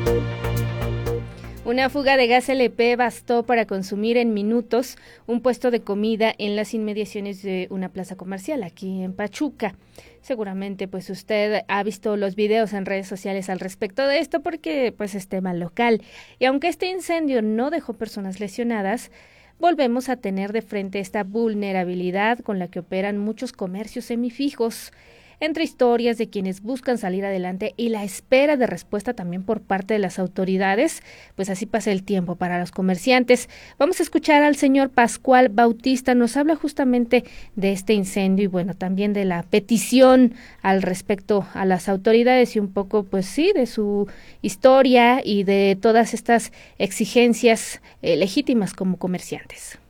Una fuga de gas LP bastó para consumir en minutos un puesto de comida en las inmediaciones de una plaza comercial aquí en Pachuca. Seguramente pues usted ha visto los videos en redes sociales al respecto de esto porque pues es tema local. Y aunque este incendio no dejó personas lesionadas, volvemos a tener de frente esta vulnerabilidad con la que operan muchos comercios semifijos. Entre historias de quienes buscan salir adelante y la espera de respuesta también por parte de las autoridades, pues así pasa el tiempo para los comerciantes. Vamos a escuchar al señor Pascual Bautista, nos habla justamente de este incendio y bueno, también de la petición al respecto a las autoridades y un poco, pues sí, de su historia y de todas estas exigencias legítimas como comerciantes.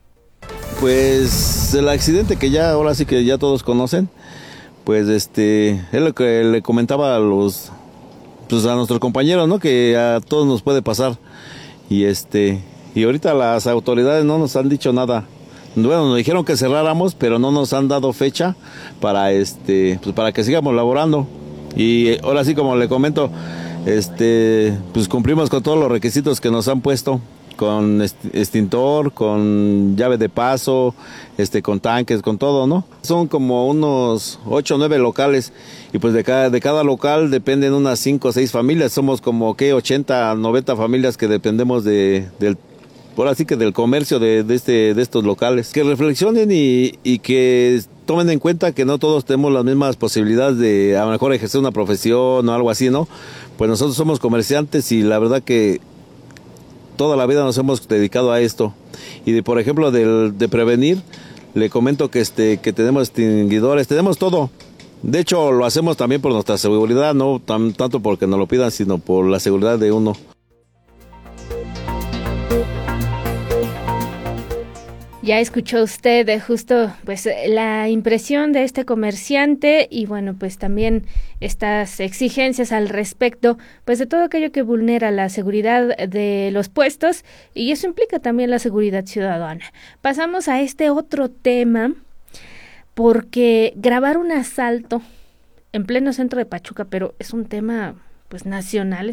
Pues el accidente que ya, ahora sí que ya todos conocen, pues es lo que le comentaba a nuestros compañeros, ¿no? Que a todos nos puede pasar. Y ahorita las autoridades no nos han dicho nada. Bueno, nos dijeron que cerráramos, pero no nos han dado fecha para pues para que sigamos laborando. Y ahora sí, como le comento, pues cumplimos con todos los requisitos que nos han puesto, con extintor, con llave de paso, con tanques, con todo, ¿no? Son como unos 8 o 9 locales y pues de cada local dependen unas 5 o 6 familias. Somos como 80, 90 familias que dependemos ahora sí que del comercio de estos locales. Que reflexionen y que tomen en cuenta que no todos tenemos las mismas posibilidades de a lo mejor ejercer una profesión o algo así, ¿no? Pues nosotros somos comerciantes y la verdad que toda la vida nos hemos dedicado a esto. Y por ejemplo, de prevenir, le comento que tenemos extinguidores, tenemos todo. De hecho, lo hacemos también por nuestra seguridad, no tanto porque nos lo pidan, sino por la seguridad de uno. Ya escuchó usted justo pues la impresión de este comerciante y bueno, pues también estas exigencias al respecto pues de todo aquello que vulnera la seguridad de los puestos y eso implica también la seguridad ciudadana. Pasamos a este otro tema porque grabar un asalto en pleno centro de Pachuca, pero es un tema pues nacional.